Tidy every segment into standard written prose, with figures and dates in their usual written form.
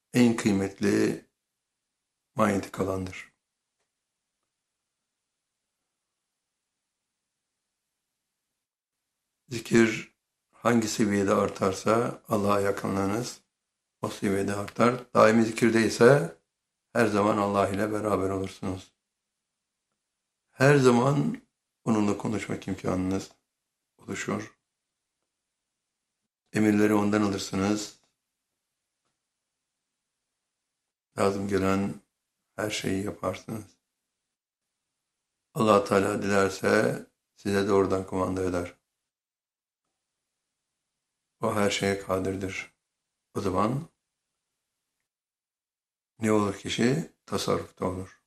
en kıymetli manyetik alandır. Zikir hangi seviyede artarsa Allah'a yakınlığınız o seviyede artar. Daimi zikirde ise her zaman Allah ile beraber olursunuz. Her zaman onunla konuşmak imkanınız oluşur. Emirleri ondan alırsınız. Lazım gelen her şeyi yaparsınız. Allah Teala dilerse size doğrudan kumanda eder. O her şeye kadirdir. O zaman ne olur kişi? Tasarrufta olur.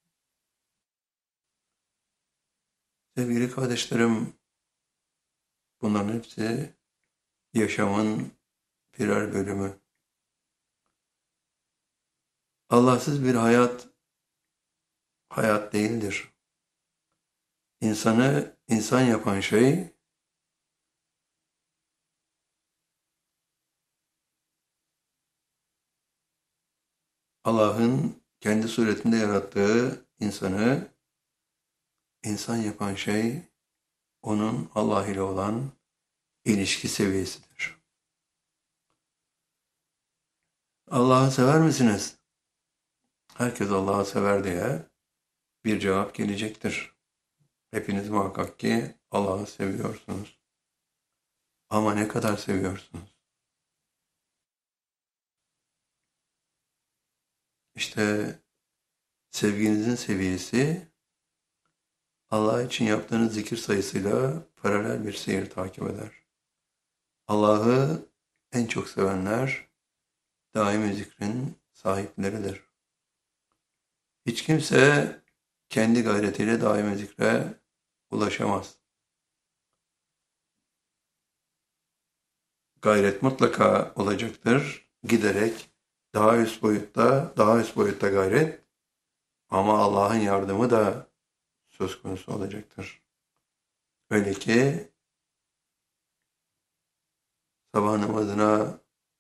Sevgili kardeşlerim, bunların hepsi yaşamın birer bölümü. Allahsız bir hayat değildir. İnsanı insan yapan şey, Allah'ın kendi suretinde yarattığı insanı insan yapan şey, onun Allah ile olan ilişki seviyesidir. Allah'ı sever misiniz? Herkes Allah'ı sever diye bir cevap gelecektir. Hepiniz muhakkak ki Allah'ı seviyorsunuz. Ama ne kadar seviyorsunuz? İşte sevginizin seviyesi Allah için yaptığınız zikir sayısıyla paralel bir seyir takip eder. Allah'ı en çok sevenler daimi zikrin sahipleridir. Hiç kimse kendi gayretiyle daimi zikre ulaşamaz. Gayret mutlaka olacaktır. Giderek daha üst boyutta gayret, ama Allah'ın yardımı da söz konusu olacaktır. Öyle ki sabah namazına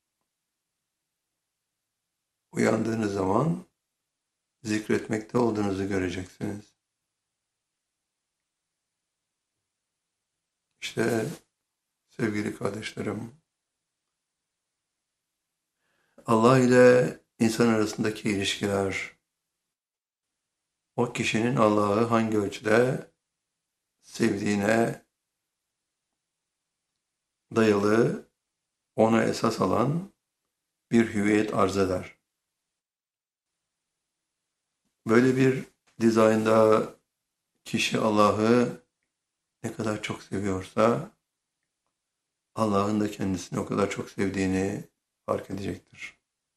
uyandığınız zaman zikretmekte olduğunuzu göreceksiniz. İşte sevgili kardeşlerim, Allah ile insan arasındaki ilişkiler, o kişinin Allah'ı hangi ölçüde sevdiğine dayalı, ona esas alan bir hüviyet arz eder. Böyle bir dizaynda kişi Allah'ı ne kadar çok seviyorsa, Allah'ın da kendisini o kadar çok sevdiğini fark edecektir.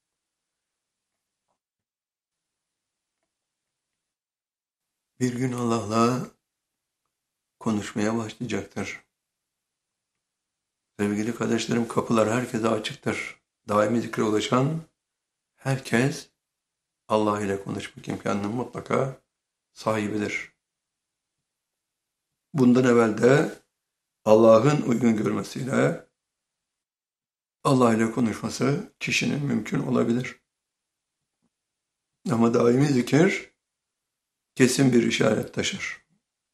Bir gün Allah'la konuşmaya başlayacaktır. Sevgili kardeşlerim, kapılar herkese açıktır. Daimi zikre ulaşan herkes Allah ile konuşmak imkanının mutlaka sahibidir. Bundan evvel de Allah'ın uygun görmesiyle Allah ile konuşması kişinin mümkün olabilir. Ama daimi zikir kesin bir işaret taşır.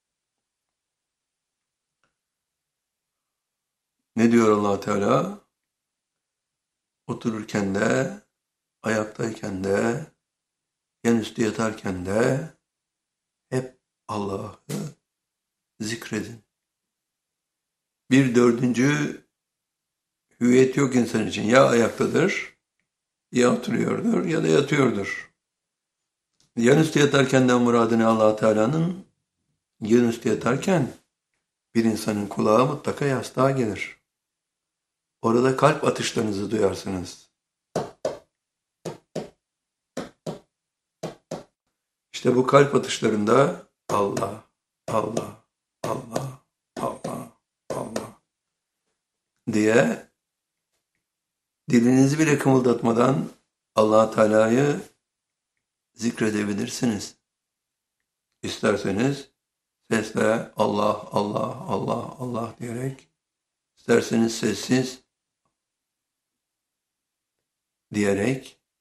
Ne diyor Allah Teala? Otururken de, ayaktayken de, yan üstü yatarken de hep Allah'ı zikredin. Bir dördüncü hüviyet yok insan için. Ya ayaktadır, ya oturuyordur, ya da yatıyordur. Yan üstü yatarkenden muradı Allah Teala'nın? Yan üstü yatarken bir insanın kulağı mutlaka yastığa gelir. Orada kalp atışlarınızı duyarsınız. İşte bu kalp atışlarında Allah, Allah, Allah, Allah, Allah diye dilinizi bile kımıldatmadan Allah Teala'yı zikredebilirsiniz. İsterseniz sesle Allah, Allah, Allah, Allah diyerek, isterseniz sessiz diyerek